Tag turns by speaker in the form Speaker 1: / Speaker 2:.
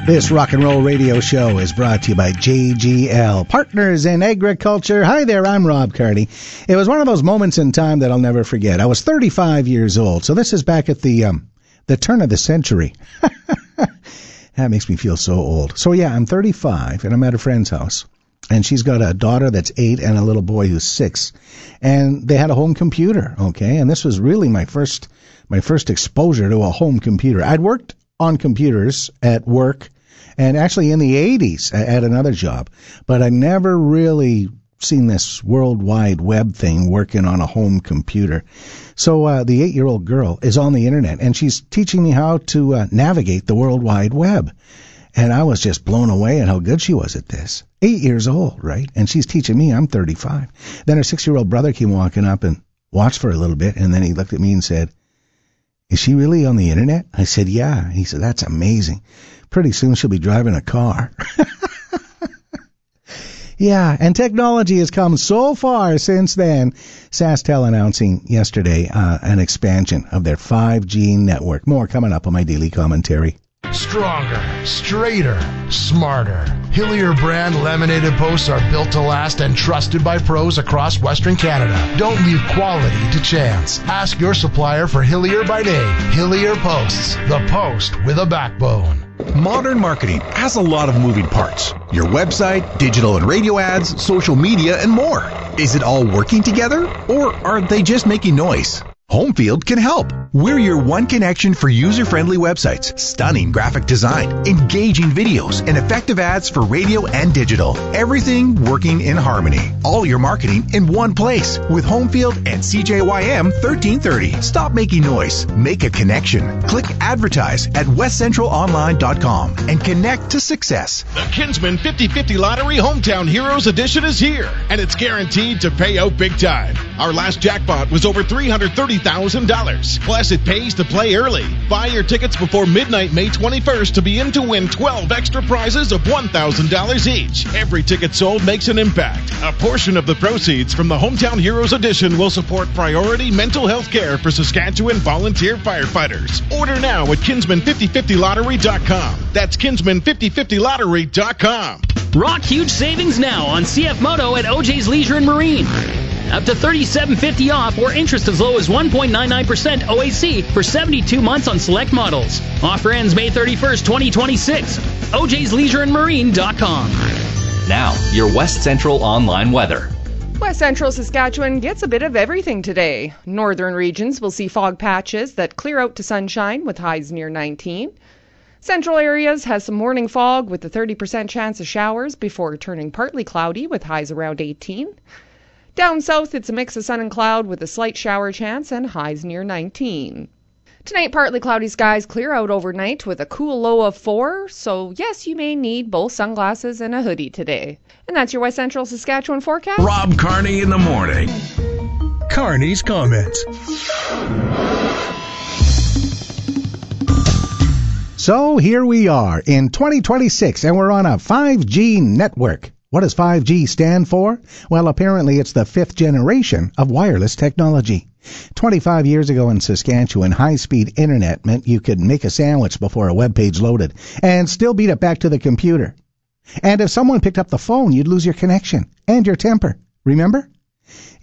Speaker 1: This rock and roll radio show is brought to you by JGL, Partners in Agriculture. Hi there, I'm Rob Carney. It was one of those moments in time that I'll never forget. I was 35 years old, so this is back at the turn of the century. That makes me feel so old. So yeah, I'm 35, and I'm at a friend's house. And she's got a daughter that's 8 and a little boy who's 6. And they had a home computer, okay? And this was really my first exposure to a home computer. I'd worked on computers at work and actually in the 80s at another job, but I never really seen this World Wide Web thing working on a home computer. So the 8-year-old girl is on the internet, and she's teaching me how to navigate the World Wide Web. And I was just blown away at how good she was at this. 8 years old, right? And she's teaching me. I'm 35. Then her 6-year-old brother came walking up and watched for a little bit, and then he looked at me and said, "Is she really on the internet?" I said, "Yeah." He said, "That's amazing. Pretty soon she'll be driving a car." Yeah, and technology has come so far since then. SaskTel announcing yesterday an expansion of their 5G network. More coming up on my daily commentary.
Speaker 2: Stronger, straighter, smarter. Hillier brand laminated posts are built to last and trusted by pros across Western Canada. Don't leave quality to chance. Ask your supplier for Hillier by name. Hillier Posts, the post with a backbone.
Speaker 3: Modern marketing has a lot of moving parts. Your website, digital and radio ads, social media, and more. Is it all working together, or are they just making noise? Homefield can help. We're your one connection for user-friendly websites, stunning graphic design, engaging videos, and effective ads for radio and digital. Everything working in harmony. All your marketing in one place with Homefield and CJYM 1330. Stop making noise. Make a connection. Click advertise at westcentralonline.com and connect to success.
Speaker 4: The Kinsman 50/50 Lottery Hometown Heroes Edition is here, and it's guaranteed to pay out big time. Our last jackpot was over $330,000. Plus, it pays to play early. Buy your tickets before midnight May 21st to be in to win 12 extra prizes of $1,000 each. Every ticket sold makes an impact. A portion of the proceeds from the Hometown Heroes Edition will support priority mental health care for Saskatchewan volunteer firefighters. Order now at Kinsman5050lottery.com. That's Kinsman5050lottery.com.
Speaker 5: Rock huge savings now on CF Moto at OJ's Leisure and Marine. Up to $37.50 off or interest as low as 1.99% OAC for 72 months on select models. Offer ends May 31st, 2026. OJ'sLeisureandMarine.com.
Speaker 6: Now, your West Central online weather.
Speaker 7: West Central Saskatchewan gets a bit of everything today. Northern regions will see fog patches that clear out to sunshine with highs near 19. Central areas has some morning fog with a 30% chance of showers before turning partly cloudy with highs around 18. Down south, it's a mix of sun and cloud with a slight shower chance and highs near 19. Tonight, partly cloudy skies clear out overnight with a cool low of 4, so yes, you may need both sunglasses and a hoodie today. And that's your West Central Saskatchewan forecast.
Speaker 8: Rob Carney in the morning. Carney's comments.
Speaker 1: So here we are in 2026, and we're on a 5G network. What does 5G stand for? Well, apparently it's the 5th generation of wireless technology. 25 years ago in Saskatchewan, high-speed internet meant you could make a sandwich before a web page loaded and still beat it back to the computer. And if someone picked up the phone, you'd lose your connection and your temper. Remember?